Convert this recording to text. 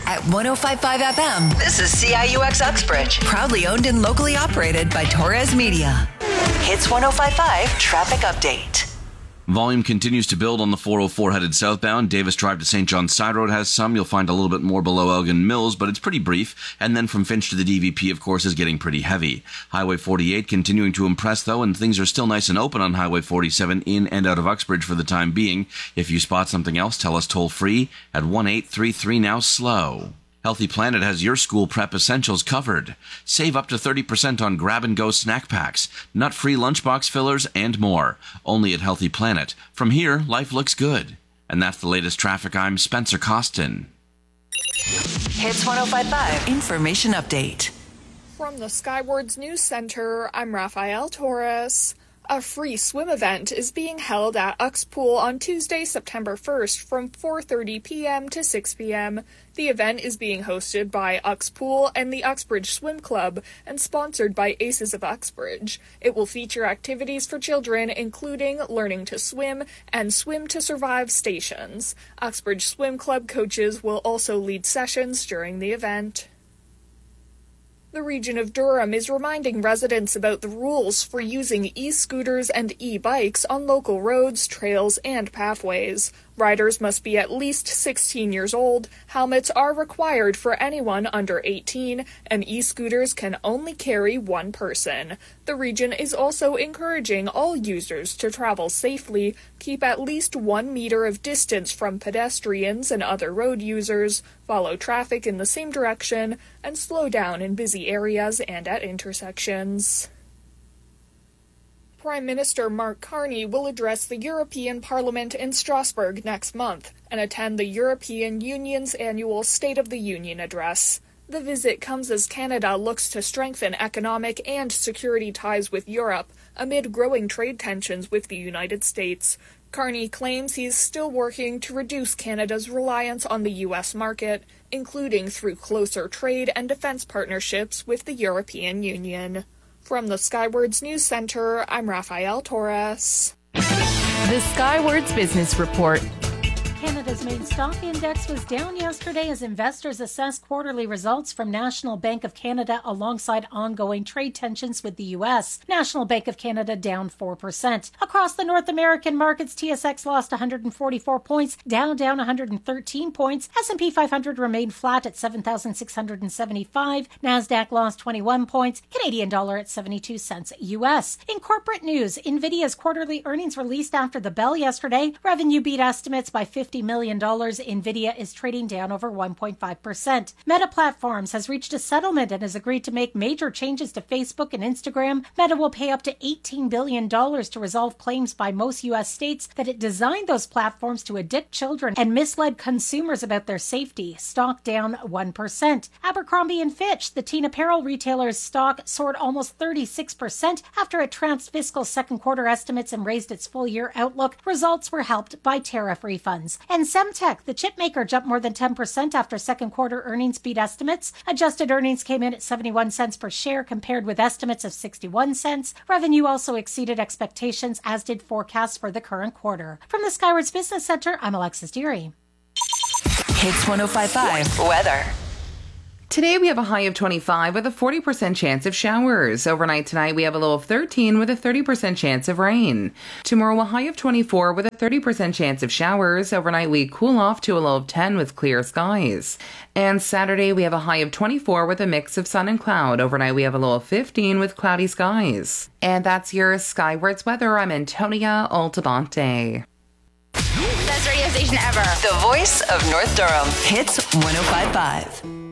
At 105.5 FM, this is CIUX Uxbridge. Proudly owned and locally operated by Torres Media. Hits 105.5 Traffic Update. Volume continues to build on the 404 headed southbound. Davis Drive to St. John's Side Road has some. You'll find a little bit more below Elgin Mills, but it's pretty brief. And then from Finch to the DVP, of course, is getting pretty heavy. Highway 48 continuing to impress, though, and things are still nice and open on Highway 47 in and out of Uxbridge for the time being. If you spot something else, tell us toll free at 1-833 now slow. Healthy Planet has your school prep essentials covered. Save up to 30% on grab-and-go snack packs, nut-free lunchbox fillers, and more. Only at Healthy Planet. From here, life looks good. And that's the latest traffic. I'm Spencer Costin. Hits 105.5 Information Update. From the Skywards News Center, I'm Rafael Torres. A free swim event is being held at Ux Pool on Tuesday, September 1st from 4:30 p.m. to 6 p.m. The event is being hosted by Ux Pool and the Uxbridge Swim Club and sponsored by Aces of Uxbridge. It will feature activities for children including learning to swim and swim to survive stations. Uxbridge Swim Club coaches will also lead sessions during the event. The region of Durham is reminding residents about the rules for using e-scooters and e-bikes on local roads, trails, and pathways. Riders must be at least 16 years old, helmets are required for anyone under 18, and e-scooters can only carry one person. The region is also encouraging all users to travel safely, keep at least 1 meter of distance from pedestrians and other road users, follow traffic in the same direction, and slow down in busy areas and at intersections. Prime Minister Mark Carney will address the European Parliament in Strasbourg next month and attend the European Union's annual State of the Union address. The visit comes as Canada looks to strengthen economic and security ties with Europe amid growing trade tensions with the United States. Carney claims he's still working to reduce Canada's reliance on the U.S. market, including through closer trade and defense partnerships with the European Union. From the Skywards News Center, I'm Rafael Torres. The Skywards Business Report. Canada's main stock index was down yesterday as investors assessed quarterly results from National Bank of Canada alongside ongoing trade tensions with the U.S. National Bank of Canada down 4%. Across the North American markets, TSX lost 144 points, Dow down 113 points. S&P 500 remained flat at 7,675. NASDAQ lost 21 points. Canadian dollar at 72 cents U.S. In corporate news, NVIDIA's quarterly earnings released after the bell yesterday. Revenue beat estimates by $50 million. NVIDIA is trading down over 1.5%. Meta Platforms has reached a settlement and has agreed to make major changes to Facebook and Instagram. Meta will pay up to $18 billion to resolve claims by most U.S. states that it designed those platforms to addict children and misled consumers about their safety. Stock down 1%. Abercrombie & Fitch, the teen apparel retailer's stock, soared almost 36% after it trounced fiscal second quarter estimates and raised its full-year outlook. Results were helped by tariff refunds. And Semtech, the chip maker, jumped more than 10% after second quarter earnings beat estimates. Adjusted earnings came in at 71 cents per share compared with estimates of 61 cents. Revenue also exceeded expectations, as did forecasts for the current quarter. From the Skywards Business Center, I'm Alexis Deary. Hits 105.5 Weather. Today we have a high of 25 with a 40% chance of showers. Overnight tonight we have a low of 13 with a 30% chance of rain. Tomorrow a high of 24 with a 30% chance of showers. Overnight we cool off to a low of 10 with clear skies. And Saturday we have a high of 24 with a mix of sun and cloud. Overnight we have a low of 15 with cloudy skies. And that's your Skywards weather. I'm Antonia Altabante. Best radio station ever. The voice of North Durham. Hits 105.5.